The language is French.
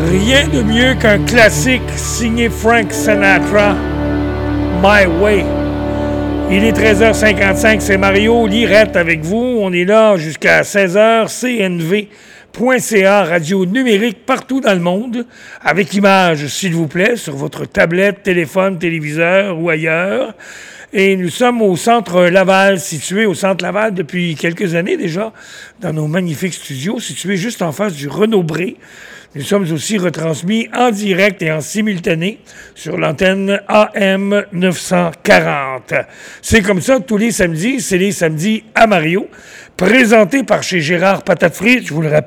Rien de mieux qu'un classique signé Frank Sinatra, My Way. Il est 13h55, c'est Mario Lirette avec vous. On est là jusqu'à 16h, CNV.ca, radio numérique partout dans le monde, avec image, s'il vous plaît, sur votre tablette, téléphone, téléviseur ou ailleurs. Et nous sommes au Centre Laval, situé au Centre Laval depuis quelques années déjà, dans nos magnifiques studios, situés juste en face du Renaud-Bré. Nous sommes aussi retransmis en direct et en simultané sur l'antenne AM 940. C'est comme ça tous les samedis, c'est les samedis à Mario, présenté par chez Gérard Patate Frites, je vous le rappelle.